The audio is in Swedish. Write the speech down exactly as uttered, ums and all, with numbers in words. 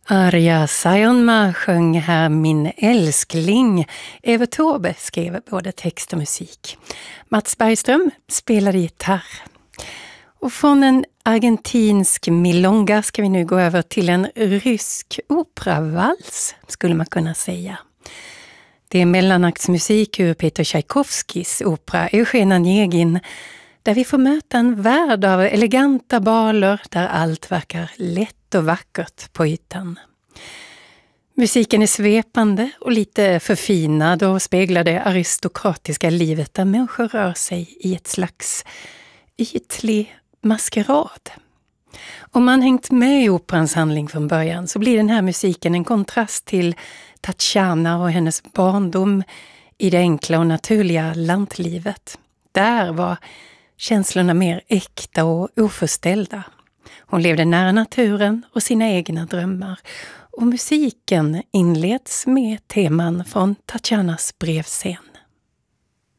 Arja Saijonmaa sjöng här Min älskling. Evert Taube skrev både text och musik. Mats Bergström spelade gitarr. Och från en argentinsk milonga ska vi nu gå över till en rysk operavals, skulle man kunna säga. Det är mellanaktsmusik ur Peter Tchaikovskis opera Eugen Onegin, där vi får möta en värld av eleganta baler där allt verkar lätt och vackert på ytan. Musiken är svepande och lite förfinad och speglar det aristokratiska livet där människor rör sig i ett slags ytlig maskerad. Om man hängt med i operans handling från början så blir den här musiken en kontrast till Tatjana och hennes barndom i det enkla och naturliga lantlivet. Där var känslorna mer äkta och oförställda. Hon levde nära naturen och sina egna drömmar. Och musiken inleds med teman från Tatjanas brevscen.